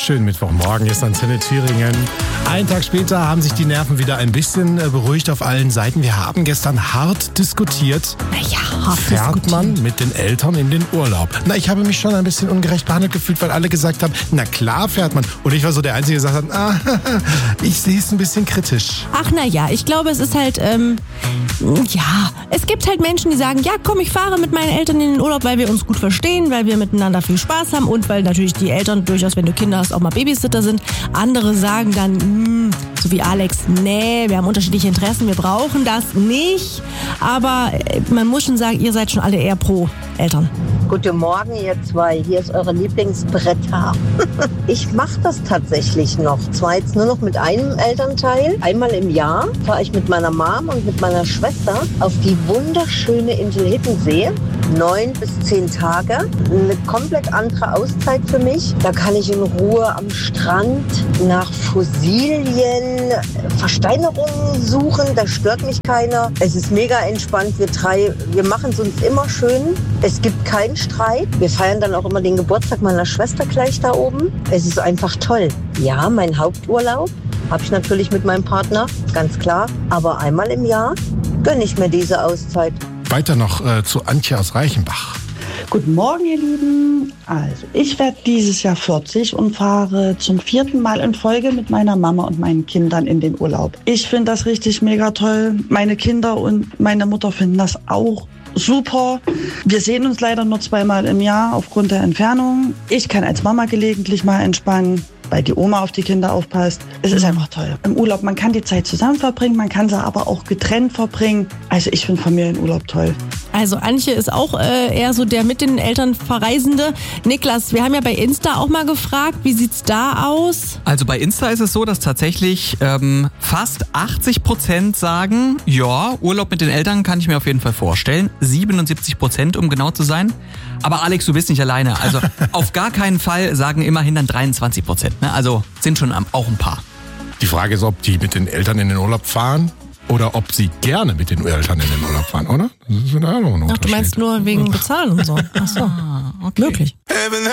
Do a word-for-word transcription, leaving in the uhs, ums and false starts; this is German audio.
Schönen Mittwochmorgen, hier ist Antenne Thüringen. Einen Tag später haben sich die Nerven wieder ein bisschen beruhigt auf allen Seiten. Wir haben gestern hart diskutiert. Naja, hart Fährt diskutiert. man mit den Eltern in den Urlaub? Na, ich habe mich schon ein bisschen ungerecht behandelt gefühlt, weil alle gesagt haben, na klar fährt man. Und ich war so der Einzige, der gesagt hat, ah, ich sehe es ein bisschen kritisch. Ach naja, ich glaube, es ist halt, ähm, ja, es gibt halt Menschen, die sagen, ja komm, ich fahre mit meinen Eltern in den Urlaub, weil wir uns gut verstehen, weil wir miteinander viel Spaß haben und weil natürlich die Eltern durchaus, wenn du Kinder hast, auch mal Babysitter sind. Andere sagen dann, mh, so wie Alex, nee, wir haben unterschiedliche Interessen, wir brauchen das nicht. Aber äh, man muss schon sagen, ihr seid schon alle eher pro Eltern. Guten Morgen, ihr zwei. Hier ist eure Lieblingsbritta. Ich mache das tatsächlich noch. Zwar jetzt nur noch mit einem Elternteil. Einmal im Jahr fahre ich mit meiner Mom und mit meiner Schwester auf die wunderschöne Insel Hiddensee. Neun bis zehn Tage. Eine komplett andere Auszeit für mich. Da kann ich in Ruhe am Strand nach Fossilien, Versteinerungen suchen. Da stört mich keiner. Es ist mega entspannt. Wir drei, wir machen es uns immer schön. Es gibt keinen Streit. Wir feiern dann auch immer den Geburtstag meiner Schwester gleich da oben. Es ist einfach toll. Ja, mein Haupturlaub habe ich natürlich mit meinem Partner, ganz klar. Aber einmal im Jahr gönne ich mir diese Auszeit. Weiter noch äh, zu Antje aus Reichenbach. Guten Morgen, ihr Lieben. Also, ich werde dieses Jahr vierzig und fahre zum vierten Mal in Folge mit meiner Mama und meinen Kindern in den Urlaub. Ich finde das richtig mega toll. Meine Kinder und meine Mutter finden das auch super. Wir sehen uns leider nur zweimal im Jahr aufgrund der Entfernung. Ich kann als Mama gelegentlich mal entspannen, weil die Oma auf die Kinder aufpasst. Es ist einfach toll. Im Urlaub, man kann die Zeit zusammen verbringen, man kann sie aber auch getrennt verbringen. Also ich finde Familienurlaub toll. Also Antje ist auch äh, eher so der mit den Eltern Verreisende. Niklas, wir haben ja bei Insta auch mal gefragt, wie sieht's da aus? Also bei Insta ist es so, dass tatsächlich ähm, fast achtzig Prozent sagen, ja, Urlaub mit den Eltern kann ich mir auf jeden Fall vorstellen. siebenundsiebzig Prozent, um genau zu sein. Aber Alex, du bist nicht alleine. Also auf gar keinen Fall sagen immerhin dann dreiundzwanzig Prozent. Ne? Also sind schon auch ein paar. Die Frage ist, ob die mit den Eltern in den Urlaub fahren oder ob sie gerne mit den Eltern in den Urlaub fahren, oder? Das ist ja auch noch ein Ach, du Unterschied. meinst nur wegen Bezahlen und so. Ach so, Ah, okay. möglich.